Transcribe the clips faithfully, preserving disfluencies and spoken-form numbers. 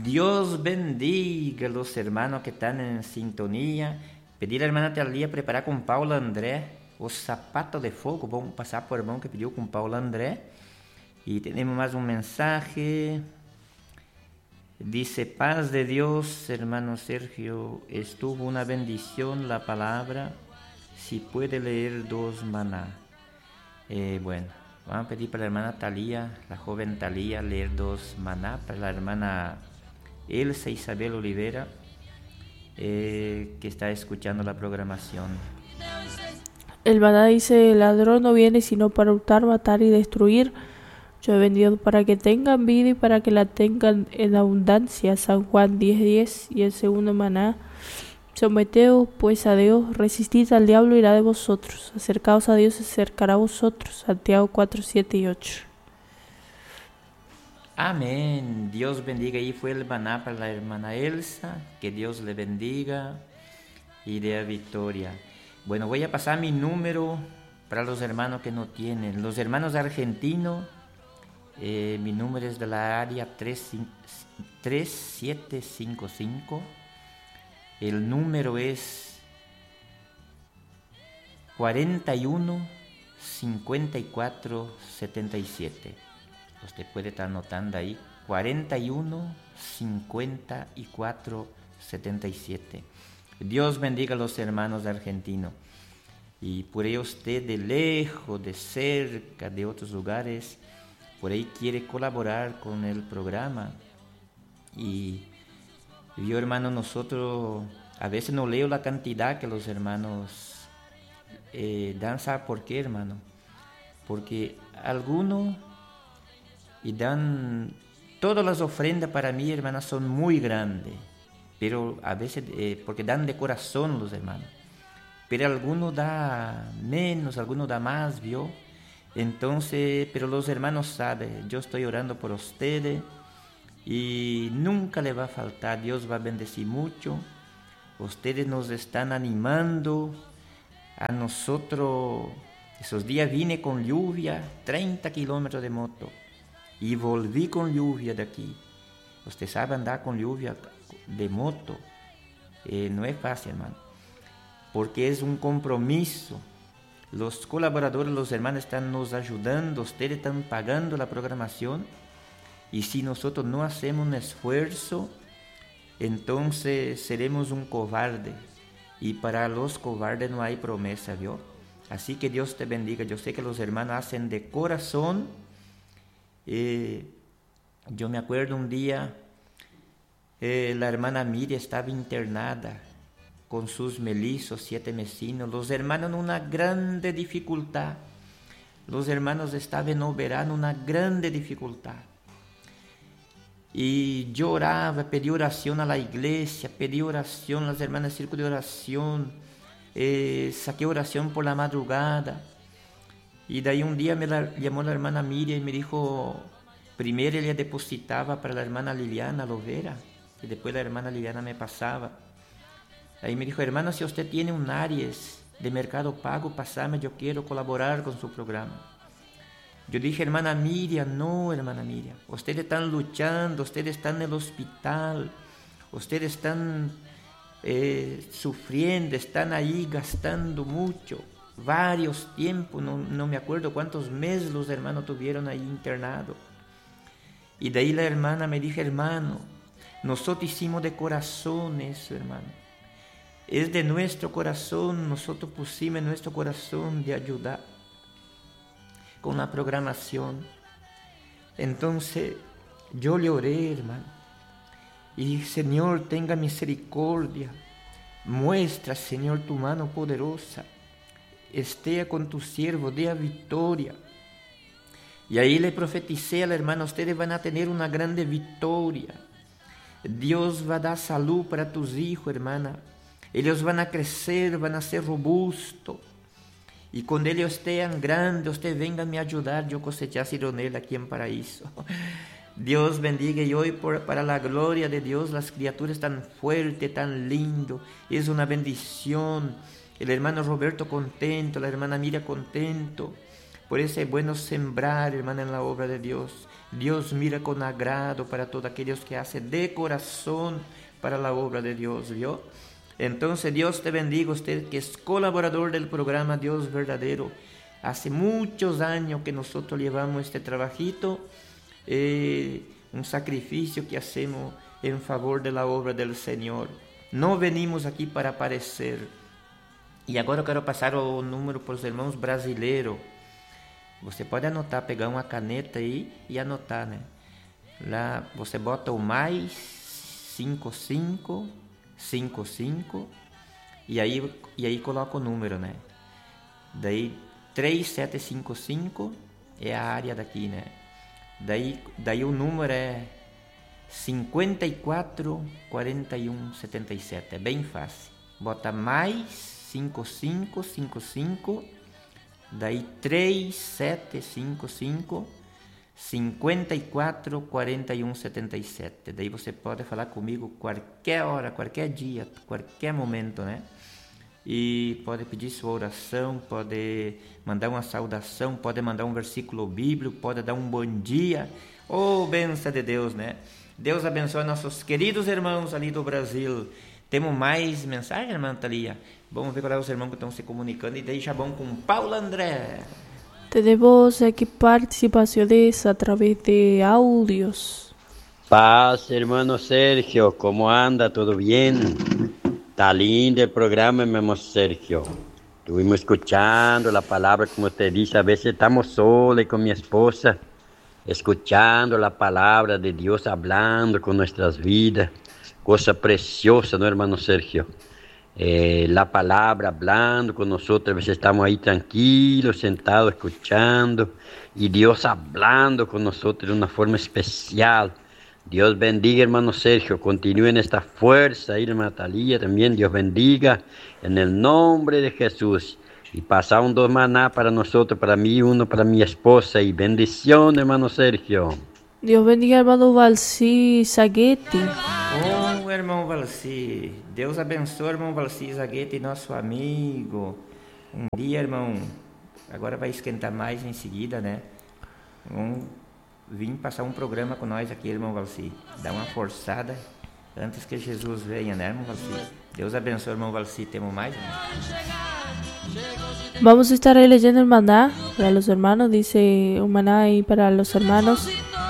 Dios bendiga a los hermanos que están en sintonía. Pedir a hermana Thalia preparar com Paulo André o sapato de fogo. Vamos passar por irmão que pediu com Paulo André. Y tenemos más un mensaje. Dice: paz de Dios, hermano Sergio. Estuvo una bendición la palabra. Si puede leer dos maná. Eh, bueno, vamos a pedir para la hermana Thalia, la joven Thalia, leer dos maná. Para la hermana Elsa Isabel Olivera, eh, que está escuchando la programación. El maná dice: el ladrón no viene sino para hurtar, matar y destruir. Yo he venido para que tengan vida y para que la tengan en abundancia. San Juan diez diez. Y el segundo maná: someteos pues a Dios, resistid al diablo y irá de vosotros. Acercaos a Dios y se acercará a vosotros. Santiago cuatro siete y ocho. Amén. Dios bendiga. Ahí fue el maná para la hermana Elsa. Que Dios le bendiga y dé victoria. Bueno, voy a pasar mi número para los hermanos que no tienen. Los hermanos argentinos. Eh, mi número es de la área tres siete cinco cinco. El número es cuarenta y uno cincuenta y cuatro setenta y siete. Usted puede estar anotando ahí. cuarenta y uno cincuenta y cuatro setenta y siete. Dios bendiga a los hermanos argentinos. Y por ahí usted, de lejos, de cerca, de otros lugares, por ahí quiere colaborar con el programa. Y yo, hermano, nosotros a veces no leo la cantidad que los hermanos eh, dan. ¿Sabe por qué, hermano? Porque algunos y dan todas las ofrendas para mí, hermanas, son muy grandes, pero a veces eh, porque dan de corazón los hermanos. Pero algunos da menos, algunos da más, ¿vio? Entonces, pero los hermanos saben, yo estoy orando por ustedes y nunca le va a faltar. Dios va a bendecir mucho. Ustedes nos están animando a nosotros. Esos días vine con lluvia, treinta kilómetros de moto, y volví con lluvia de aquí. Usted sabe andar con lluvia de moto. Eh, no es fácil, hermano, porque es un compromiso. Los colaboradores, los hermanos están nos ayudando, ustedes están pagando la programación, y si nosotros no hacemos un esfuerzo, entonces seremos un cobarde, y para los cobardes no hay promesa, ¿vio? Así que Dios te bendiga. Yo sé que los hermanos hacen de corazón. Eh, yo me acuerdo un día, eh, la hermana Miriam estaba internada con sus melizos, siete mesinos, los hermanos en una grande dificultad. Los hermanos estaban en verano, una grande dificultad. Y yo oraba, pedí oración a la iglesia, pedí oración a las hermanas del círculo de oración, eh, saqué oración por la madrugada. Y de ahí un día me la, llamó la hermana Miriam y me dijo, primero ella depositaba para la hermana Liliana Lovera, y después la hermana Liliana me pasaba. Ahí me dijo, hermano, si usted tiene un Aries de Mercado Pago, pasame, yo quiero colaborar con su programa. Yo dije, hermana Miriam, no, hermana Miriam, ustedes están luchando, ustedes están en el hospital, ustedes están eh, sufriendo, están ahí gastando mucho, varios tiempos, no, no me acuerdo cuántos meses los hermanos tuvieron ahí internados. Y de ahí la hermana me dijo, hermano, nosotros hicimos de corazón eso, hermano. Es de nuestro corazón, nosotros pusimos en nuestro corazón de ayudar con la programación. Entonces yo le oré, hermano, y dije, Señor, tenga misericordia, muestra, Señor, tu mano poderosa, esté con tu siervo, dé victoria. Y ahí le profeticé a la hermana, ustedes van a tener una grande victoria. Dios va a dar salud para tus hijos, hermana. Ellos van a crecer, van a ser robustos. Y cuando ellos estén grandes, ustedes vengan a me ayudar, yo cosechar cironela aquí en Paraíso. Dios bendiga. Y hoy, por, para la gloria de Dios, las criaturas tan fuertes, tan lindo. Es una bendición. El hermano Roberto contento, la hermana Miriam contento. Por eso es bueno sembrar, hermana, en la obra de Dios. Dios mira con agrado para todos aquellos que hacen de corazón para la obra de Dios, ¿vio? Entonces Dios te bendiga, usted que es colaborador del programa Dios Verdadero. Hace muchos años que nosotros llevamos este trabajito, eh, un sacrificio que hacemos en favor de la obra del Señor. No venimos aquí para aparecer. E agora eu quero passar o número para os irmãos brasileiros. Você pode anotar, pegar uma caneta aí e anotar, né? Lá você bota o mais cinco cinco cinco cinco e aí, e aí coloca o número, né? Daí três sete cinco cinco é a área daqui, né? Daí, daí o número é cinquenta e quatro, quarenta e um, setenta e sete. É bem fácil. Bota mais cinco cinco cinco cinco, daí três sete cinco cinco, cinquenta e quatro, quarenta e um, setenta e sete. Daí você pode falar comigo qualquer hora, qualquer dia, qualquer momento, né? E pode pedir sua oração, pode mandar uma saudação, pode mandar um versículo bíblico, pode dar um bom dia. Oh, bênção de Deus, né? Deus abençoe nossos queridos irmãos ali do Brasil. Temos mais mensagem, irmã Thalia? Vamos ver qual é os irmãos que estão se comunicando e daí já vamos com Paulo André. Tenemos aquí participaciones a través de audios. Paz, hermano Sergio, ¿cómo anda? ¿Todo bien? Está lindo el programa, mi hermano Sergio. Estuvimos escuchando la palabra, como te dice, a veces estamos solos con mi esposa, escuchando la palabra de Dios, hablando con nuestras vidas. Cosa preciosa, ¿no, hermano Sergio? Eh, la palabra hablando con nosotros, a veces estamos ahí tranquilos, sentados, escuchando, y Dios hablando con nosotros de una forma especial. Dios bendiga, hermano Sergio, continúe en esta fuerza, ahí, hermana Thalia, también Dios bendiga, en el nombre de Jesús. Y pasar un dos maná para nosotros, para mí, uno para mi esposa, y bendición, hermano Sergio. Dios bendiga, hermano Valci Zaguete. Oh, irmão Valci, Deus abençoe, irmão Valci Zaguete, nosso amigo. Um dia, irmão, agora vai esquentar mais em seguida, né? Vamos vir passar um programa com nós aqui, irmão Valci. Dá uma forçada antes que Jesus venha, né, irmão Valci? Deus abençoe, irmão Valci. Temos mais, irmão? Vamos a estar ahí leyendo el maná para los hermanos, dice un maná ahí para los hermanos.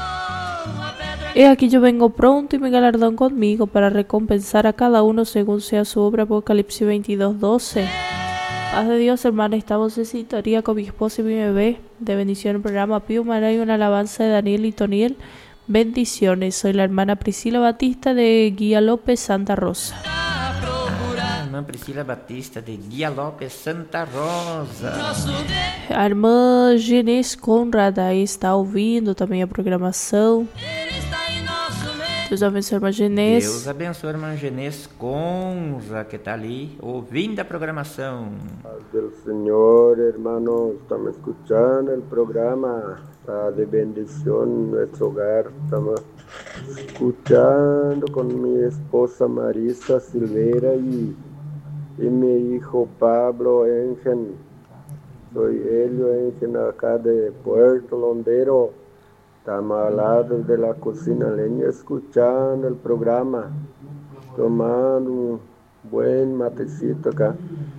He aquí yo vengo pronto y mi galardón conmigo para recompensar a cada uno según sea su obra. Apocalipsis veintidós, doce. Paz de Dios, hermana, estamos en sintonía con mi esposa y mi bebé. De bendición el programa Pío Maná y una alabanza de Daniel y Toniel. Bendiciones, soy la hermana Priscila Batista de Guía López, Santa Rosa. Ah, irmã Priscila Batista de Guía López, Santa Rosa. A irmã Genês Conrad aí está ouvindo também a programação. Deus abençoe a irmã Genês. Deus abençoe a irmã Genês Conra, que está ali ouvindo a programação. Paz del Señor, hermanos, estamos escuchando el programa ah, de bendición en nuestro hogar. Estamos escuchando con mi esposa Marisa Silveira y, y mi hijo Pablo Engen. Soy Helio Engen, acá de Puerto Londero. Estamos al lado de la cocina leña escuchando el programa, tomando un buen matecito acá.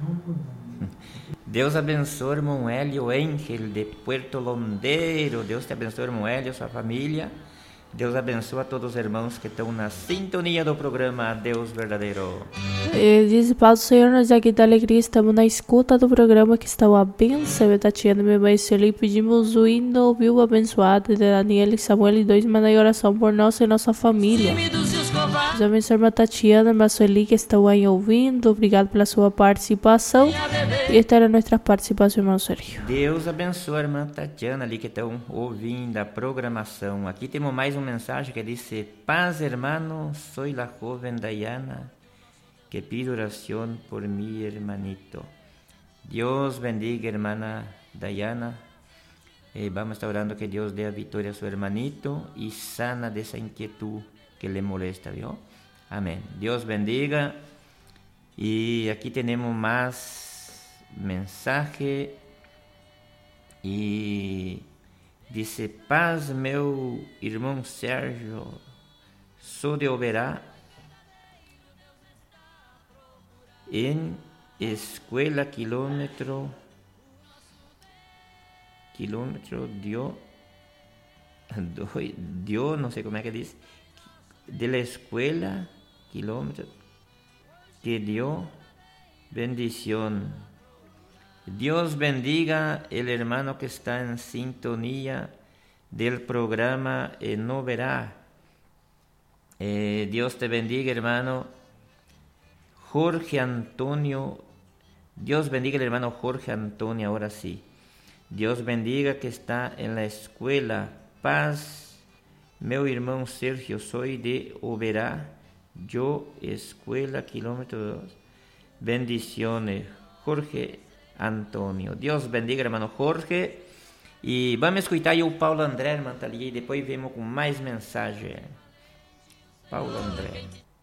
Deus abençoe, irmão Hélio Engel, de Puerto Londeiro. Deus te abençoe, irmão Hélio, sua família. Deus abençoe a todos os irmãos que estão na sintonia do programa Deus Verdadeiro. Eh, diz Paz do Senhor, nós aqui da Alegria estamos na escuta do programa que está uma benção. Tatiana, minha mãe Celi, pedimos o hino vivo abençoado de Daniel e Samuel e dois mandai oração por nós e nossa família. Deus abençoe a irmã Tatiana, irmã Sueli, que estão aí ouvindo. Obrigado pela sua participação. E esta era a nossa participação, irmão Sérgio. Deus abençoe a irmã Tatiana ali que estão ouvindo a programação. Aqui temos mais uma mensagem que diz: Paz, hermano, soy la joven Dayana que pido oración por mi hermanito. Dios bendiga, hermana Dayana. Eh, vamos a estar orando que Dios dé victoria a su hermanito y sana de esa inquietud que le molesta, ¿vio? Amén. Dios bendiga. Y aquí tenemos más mensaje. Y Dice, paz, meu irmão Sérgio, sou de Oberá, en escuela kilómetro, kilómetro dio, doy, dio, no sé cómo es que dice, de la escuela, kilómetro, que dio bendición. Dios bendiga el hermano que está en sintonía del programa eh, No Verá. Eh, Dios te bendiga, hermano Jorge Antonio. Dios bendiga el hermano Jorge Antonio, ahora sí. Dios bendiga que está en la escuela. Paz, meu irmão Sergio, soy de Oberá. Yo, escuela, kilómetro dos. Bendiciones, Jorge Antonio. Dios bendiga, hermano Jorge. E vamos escutar aí o Paulo André, irmão, tá ali, e depois vemos com mais mensagem. Paulo André.